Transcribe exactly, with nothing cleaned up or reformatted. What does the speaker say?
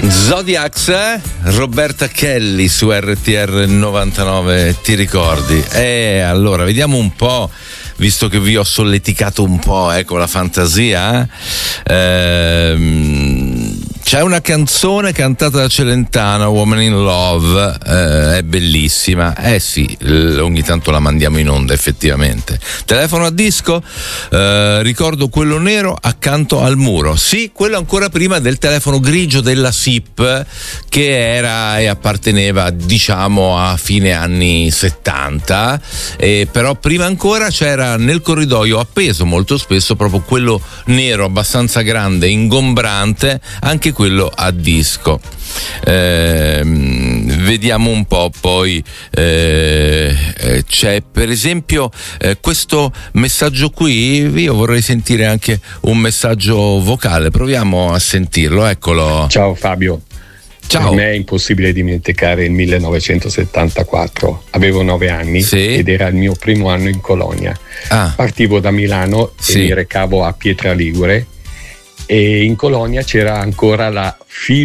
Zodiacs, Roberta Kelly su R T R novantanove, ti ricordi? E allora vediamo un po', visto che vi ho solleticato un po', ecco, la fantasia. Ehm, c'è una canzone cantata da Celentano, Woman in Love, eh, è bellissima. Eh sì, l- ogni tanto la mandiamo in onda effettivamente. Telefono a disco, eh, ricordo quello nero accanto al muro. Sì, quello ancora prima del telefono grigio della S I P, che era e apparteneva, diciamo, a fine anni settanta, e però prima ancora c'era nel corridoio appeso molto spesso proprio quello nero abbastanza grande, ingombrante, anche quello a disco. Eh, vediamo un po', poi eh, c'è per esempio eh, questo messaggio qui. Io vorrei sentire anche un messaggio vocale, proviamo a sentirlo, eccolo. Ciao Fabio. Ciao. Per me è impossibile dimenticare il millenovecentosettantaquattro, avevo nove anni, sì, ed era il mio primo anno in Colonia. Ah. Partivo da Milano, sì, e mi recavo a Pietra Ligure, e in Colonia c'era ancora la filo